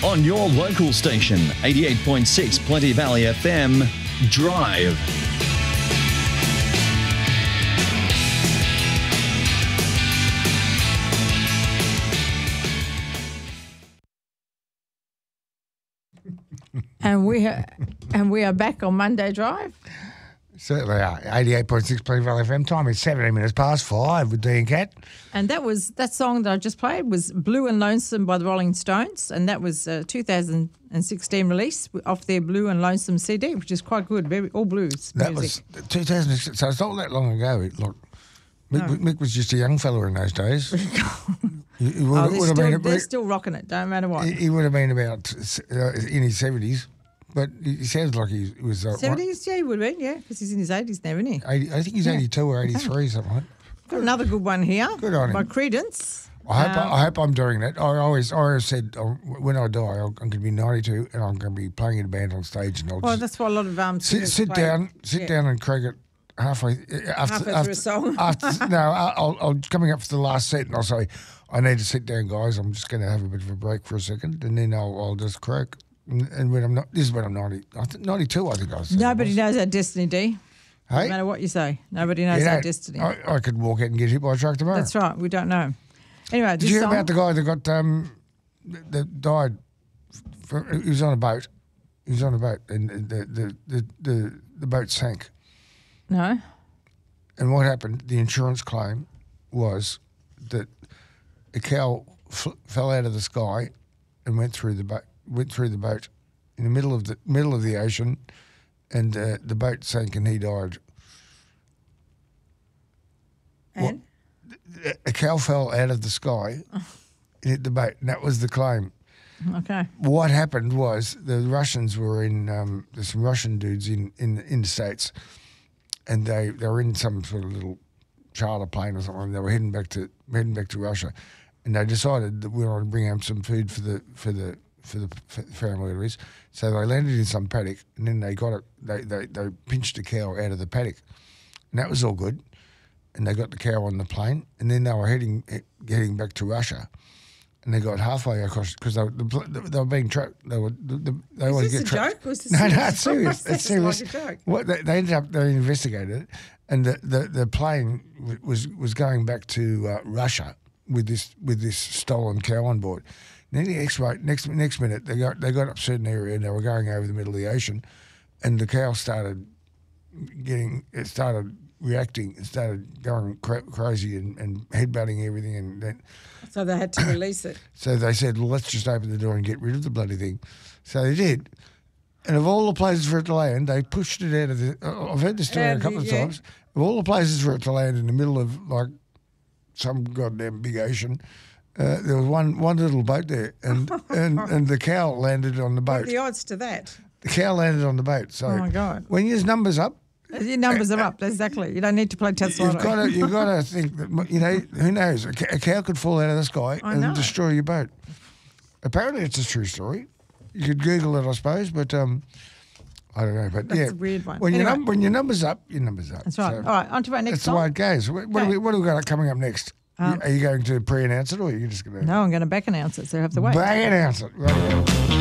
On your local station, 88.6 Plenty Valley FM, Drive. And we are back on Monday Drive. Certainly are. 88.6 Plenty Valley FM. Time is 17 minutes past 5 with Dean Cat. And that song that I just played was Blue and Lonesome by the Rolling Stones, and that was 2016 release off their Blue and Lonesome CD, which is quite good, all blues That music. was 2006, so it's not that long ago. Mick was just a young fella in those days. They're still rocking it, don't matter what. He would have been about in his 70s, but he sounds like he was... 70s, yeah, he would have been, yeah, because he's in his 80s now, isn't he? I think he's 82 or 83, something like that. Got another good one here. Good on him. By Creedence. I hope I'm doing that. I always said when I die, I'm going to be 92 and I'm going to be playing in a band on stage. And that's what a lot of sit down and crack it halfway through a song. I'll coming up for the last set and I'll say, I need to sit down, guys. I'm just going to have a bit of a break for a second, and then I'll just crack. And when I'm not, this is when I'm 90. 92, I think I was. Nobody knows our destiny, D. Hey? No matter what you say, nobody knows our destiny. I could walk out and get hit by a truck tomorrow. That's right. We don't know. Anyway, did you hear about the guy that got that died? He was on a boat. He was on a boat, and the boat sank. No. And what happened? The insurance claim was that a cow fell out of the sky and went through the boat. In the middle of the ocean, and the boat sank and he died. And? A cow fell out of the sky and hit the boat, and that was the claim. Okay. What happened was the Russians were in, there's some Russian dudes in the States, and they were in some sort of little charter plane or something. They were heading back to Russia, and they decided that we wanted to bring home some food for the family at least. So they landed in some paddock, and then they got it. They pinched a cow out of the paddock, and that was all good. And they got the cow on the plane, and then they were heading back to Russia, and they got halfway across because they were being tracked. They always get tracked. No, it's serious. It's serious. Like a joke. What they ended up, they investigated it, and the plane was going back to Russia with this stolen cow on board. And then next minute they got up a certain area and they were going over the middle of the ocean, and the cow started reacting and started going crazy and headbutting everything, and then so they had to release it. So they said, well, let's just open the door and get rid of the bloody thing. So they did. And of all the places for it to land, they pushed it out of the... I've heard this story a couple of times. Of all the places for it to land in the middle of, like, some goddamn big ocean, there was one little boat there, and the cow landed on the boat. What are the odds to that? The cow landed on the boat. So oh, my God. when your numbers up... Your numbers are up, exactly. You don't need to play Tesla. You've got to think that, who knows? A cow could fall out of the sky and destroy your boat. Apparently it's a true story. You could Google it, I suppose, but I don't know. But that's a weird one. When your numbers up, your numbers up. That's right. So all right, on to our next song. That's the way it goes. What do we got coming up next? Are you going to pre-announce it, or are you just going to... No, I'm going to back announce it, so you have to wait. Back announce it. Right.